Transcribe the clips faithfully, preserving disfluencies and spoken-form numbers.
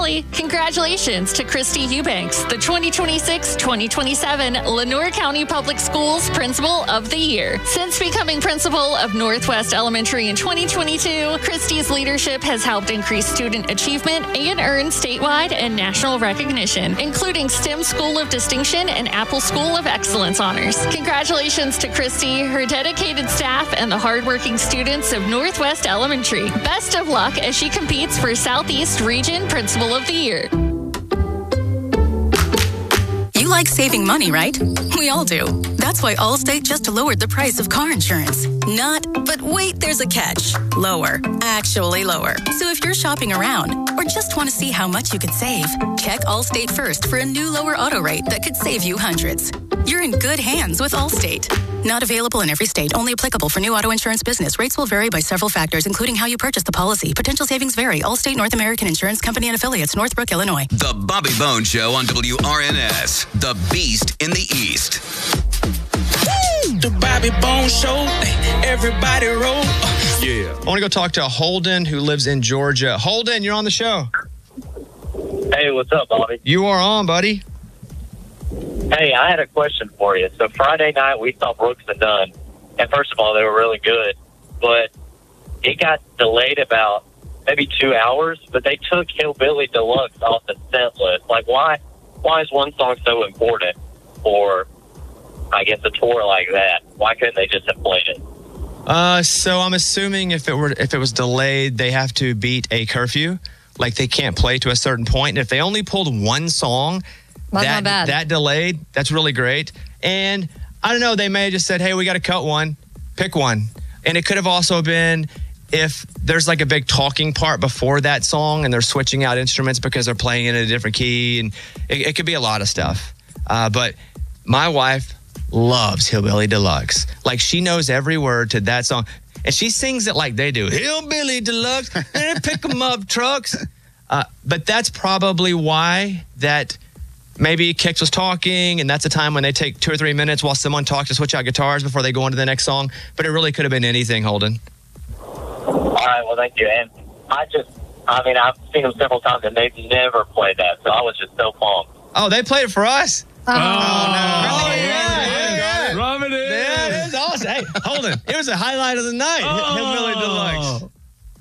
lastly, congratulations to Christy Eubanks, the twenty twenty-six twenty twenty-seven Lenoir County Public Schools Principal of the Year. Since becoming principal of Northwest Elementary in twenty twenty-two, Christy's leadership has helped increase student achievement and earn statewide and national recognition, including STEM School of Distinction and Apple School of Excellence honors. Congratulations to Christy, her dedicated staff, and the hardworking students of Northwest Elementary. Best of luck as she competes for Southeast Region Principal of the Year. You like saving money, right? We all do. That's why Allstate just lowered the price of car insurance. Not, but wait, there's a catch. Lower. Actually lower. So if you're shopping around or just want to see how much you could save, check Allstate first for a new lower auto rate that could save you hundreds. You're in good hands with Allstate. Not available in every state. Only applicable for new auto insurance business. Rates will vary by several factors, including how you purchase the policy. Potential savings vary. Allstate North American Insurance Company and Affiliates, Northbrook, Illinois. The Bobby Bones Show on W R N S. The Beast in the East. The Bobby Bones Show. Everybody roll. Yeah. I want to go talk to Holden, who lives in Georgia. Holden, you're on the show. Hey, what's up, Bobby? You are on, buddy. Hey, I had a question for you. So Friday night we saw Brooks and Dunn, and first of all, they were really good, but it got delayed about maybe two hours. But they took Hillbilly Deluxe off the set list. Like, why? Why is one song so important for, I guess, a tour like that? Why couldn't they just have played it? Uh, so I'm assuming if it were if it was delayed, they have to beat a curfew. Like they can't play to a certain point. And if they only pulled one song. Well, that, not bad. that delayed, that's really great. And I don't know, they may have just said, hey, we got to cut one, pick one. And it could have also been if there's like a big talking part before that song and they're switching out instruments because they're playing it in a different key. And it, it could be a lot of stuff. Uh, but my wife loves Hillbilly Deluxe. Like she knows every word to that song. And she sings it like they do. Hillbilly Deluxe, and pick 'em up trucks. Uh, but that's probably why that... Maybe Kix was talking, and that's a time when they take two or three minutes while someone talks to switch out guitars before they go on to the next song. But it really could have been anything, Holden. All right, well, thank you. And I just, I mean, I've seen them several times, and they've never played that, so I was just so pumped. Oh, they played it for us? Oh, oh no. Oh, yeah, yeah, yeah. Rub it in. Yeah, it was awesome. Hey, Holden, it was a highlight of the night. Oh. Hillbilly Deluxe.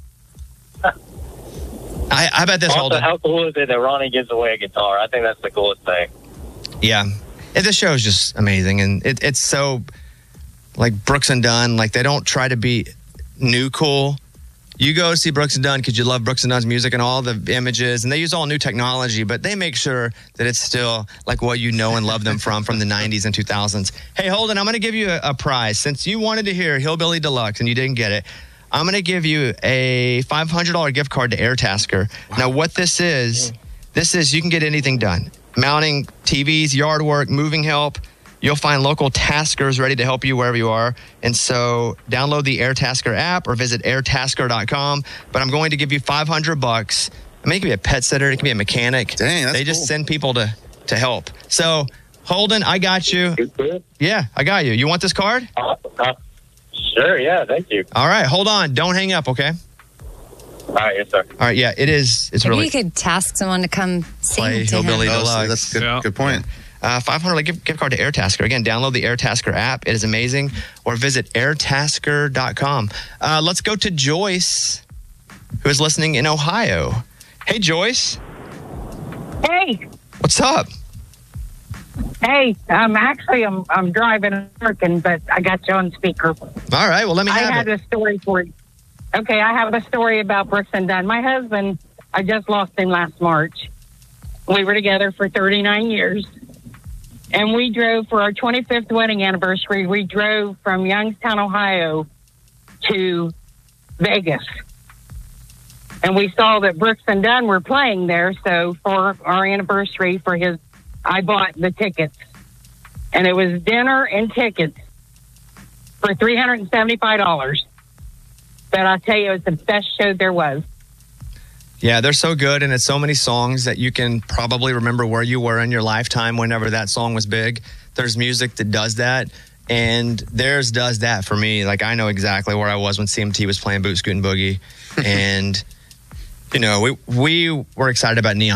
I, I bet this Also, Holden. how cool is it that Ronnie gives away a guitar? I think that's the coolest thing. Yeah. It, the show is just amazing. And it, it's so, like, Brooks and Dunn, like, they don't try to be new cool. You go see Brooks and Dunn because you love Brooks and Dunn's music and all the images, and they use all new technology, but they make sure that it's still, like, what you know and love them from, from the nineties and two thousands. Hey, Holden, I'm going to give you a, a prize. Since you wanted to hear Hillbilly Deluxe and you didn't get it, I'm going to give you a five hundred dollars gift card to Airtasker. Wow. Now, what this is, this is you can get anything done. Mounting T Vs, yard work, moving help. You'll find local taskers ready to help you wherever you are. And so download the Airtasker app or visit airtasker dot com. But I'm going to give you five hundred bucks. I mean, it could be a pet sitter. It could be a mechanic. Dang, that's They just cool. send people to, to help. So, Holden, I got you. Yeah, I got you. You want this card? Uh, uh, sure, yeah, thank you. All right, hold on. Don't hang up, okay? All right, yes, sir. All right, yeah, it is. It's Maybe really you could task someone to come sing play to Hillbilly him. Oh, so Deluxe. that's a good, Yeah. good point. Uh, five hundred dollars gift, gift card to Airtasker. Again, download the Airtasker app. It is amazing. Or visit airtasker dot com. Uh, let's go to Joyce, who is listening in Ohio. Hey, Joyce. Hey, What's up? hey, um, actually, I'm I'm driving and working, but I got you on speaker. All right, well, let me I have had it. a story for you. Okay, I have a story about Brooks and Dunn. My husband, I just lost him last March. We were together for thirty-nine years, and we drove for our twenty-fifth wedding anniversary. We drove from Youngstown, Ohio, to Vegas. And we saw that Brooks and Dunn were playing there, so for our anniversary, for his, I bought the tickets. And it was dinner and tickets for three hundred seventy-five dollars. But I'll tell you, it was the best show there was. Yeah, they're so good, and it's so many songs that you can probably remember where you were in your lifetime whenever that song was big. There's music that does that, and theirs does that for me. Like, I know exactly where I was when C M T was playing Boot Scootin' Boogie, and, you know, we we were excited about Neon